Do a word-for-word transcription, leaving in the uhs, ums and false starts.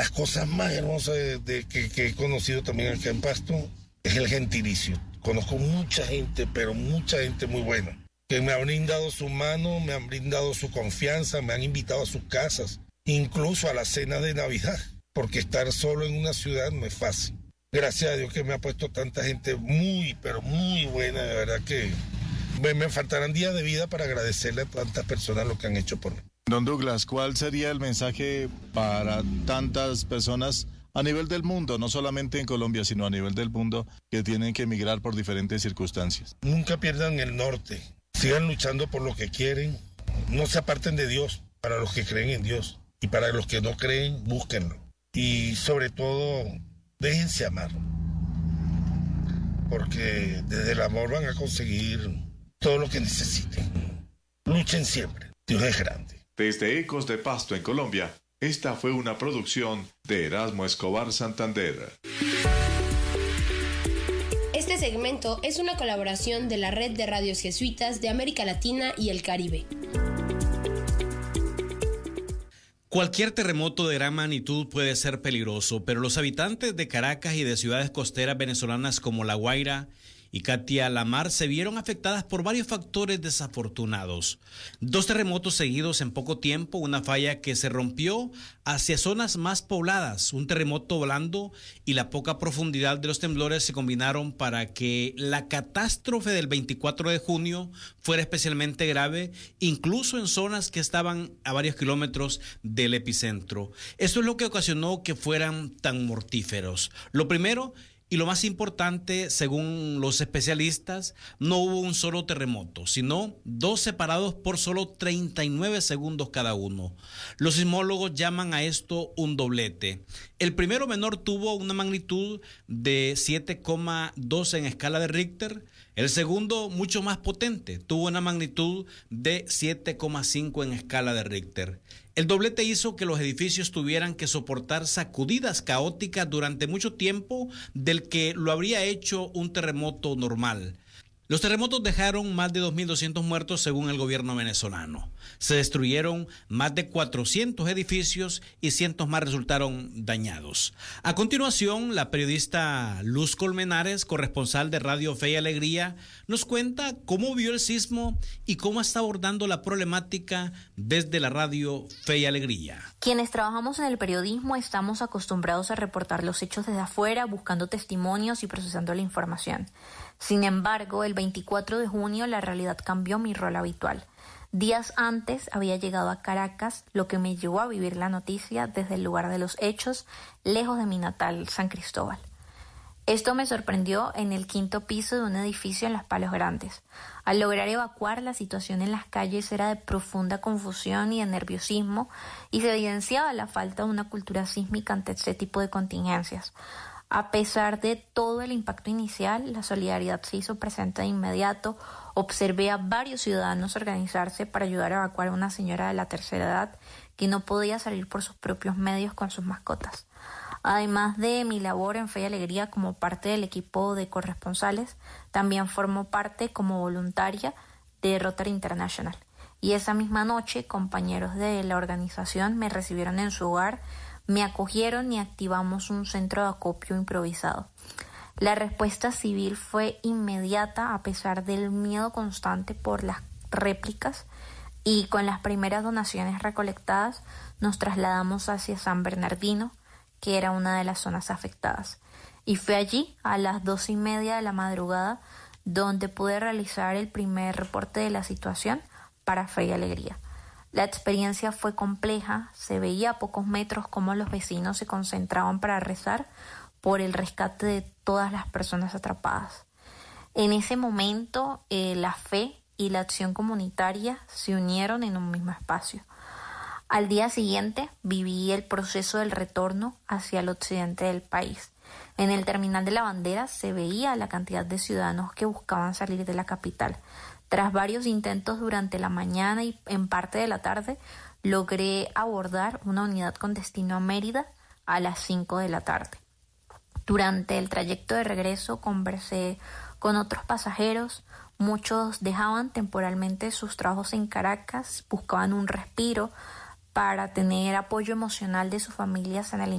las cosas más hermosas de, de, que, que he conocido también acá en Pasto es el gentilicio. Conozco mucha gente, pero mucha gente muy buena, que me han brindado su mano, me han brindado su confianza, me han invitado a sus casas, incluso a la cena de Navidad, porque estar solo en una ciudad no es fácil. Gracias a Dios que me ha puesto tanta gente muy, pero muy buena, de verdad que me, me faltarán días de vida para agradecerle a tantas personas lo que han hecho por mí. Don Douglas, ¿cuál sería el mensaje para tantas personas a nivel del mundo, no solamente en Colombia, sino a nivel del mundo, que tienen que emigrar por diferentes circunstancias? Nunca pierdan el norte, sigan luchando por lo que quieren, no se aparten de Dios, para los que creen en Dios, y para los que no creen, búsquenlo. Y sobre todo, déjense amar, porque desde el amor van a conseguir todo lo que necesiten. Luchen siempre, Dios es grande. Desde Ecos de Pasto en Colombia, esta fue una producción de Erasmo Escobar Santander. Este segmento es una colaboración de la Red de Radios Jesuitas de América Latina y el Caribe. Cualquier terremoto de gran magnitud puede ser peligroso, pero los habitantes de Caracas y de ciudades costeras venezolanas como La Guaira y Catia la Mar se vieron afectadas por varios factores desafortunados. Dos terremotos seguidos en poco tiempo, una falla que se rompió hacia zonas más pobladas, un terremoto blando y la poca profundidad de los temblores se combinaron para que la catástrofe del veinticuatro de junio fuera especialmente grave, incluso en zonas que estaban a varios kilómetros del epicentro. Esto es lo que ocasionó que fueran tan mortíferos. Lo primero y lo más importante, según los especialistas, no hubo un solo terremoto, sino dos separados por solo treinta y nueve segundos cada uno. Los sismólogos llaman a esto un doblete. El primero menor tuvo una magnitud de siete coma dos en escala de Richter. El segundo, mucho más potente, tuvo una magnitud de siete coma cinco en escala de Richter. El doblete hizo que los edificios tuvieran que soportar sacudidas caóticas durante mucho tiempo del que lo habría hecho un terremoto normal. Los terremotos dejaron más de dos mil doscientos muertos según el gobierno venezolano. Se destruyeron más de cuatrocientos edificios y cientos más resultaron dañados. A continuación, la periodista Luz Colmenares, corresponsal de Radio Fe y Alegría, nos cuenta cómo vio el sismo y cómo está abordando la problemática desde la Radio Fe y Alegría. Quienes trabajamos en el periodismo estamos acostumbrados a reportar los hechos desde afuera, buscando testimonios y procesando la información. Sin embargo, el veinticuatro de junio la realidad cambió mi rol habitual. Días antes había llegado a Caracas, lo que me llevó a vivir la noticia desde el lugar de los hechos, lejos de mi natal San Cristóbal. Esto me sorprendió en el quinto piso de un edificio en Los Palos Grandes. Al lograr evacuar, la situación en las calles era de profunda confusión y de nerviosismo, y se evidenciaba la falta de una cultura sísmica ante este tipo de contingencias. A pesar de todo el impacto inicial, la solidaridad se hizo presente de inmediato. Observé a varios ciudadanos organizarse para ayudar a evacuar a una señora de la tercera edad que no podía salir por sus propios medios con sus mascotas. Además de mi labor en Fe y Alegría como parte del equipo de corresponsales, también formo parte como voluntaria de Rotary International. Y esa misma noche, compañeros de la organización me recibieron en su hogar, me acogieron y activamos un centro de acopio improvisado. La respuesta civil fue inmediata a pesar del miedo constante por las réplicas, y con las primeras donaciones recolectadas nos trasladamos hacia San Bernardino, que era una de las zonas afectadas. Y fue allí, a las doce y media de la madrugada, donde pude realizar el primer reporte de la situación para Fe y Alegría. La experiencia fue compleja, se veía a pocos metros cómo los vecinos se concentraban para rezar por el rescate de todas las personas atrapadas. En ese momento, eh, la fe y la acción comunitaria se unieron en un mismo espacio. Al día siguiente, viví el proceso del retorno hacia el occidente del país. En el terminal de la Bandera se veía la cantidad de ciudadanos que buscaban salir de la capital. Tras varios intentos durante la mañana y en parte de la tarde, logré abordar una unidad con destino a Mérida a las cinco de la tarde. Durante el trayecto de regreso conversé con otros pasajeros. Muchos dejaban temporalmente sus trabajos en Caracas, buscaban un respiro para tener apoyo emocional de sus familias en el